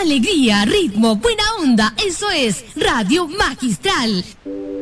alegría, ritmo, buena onda. Eso es Radio Magistral.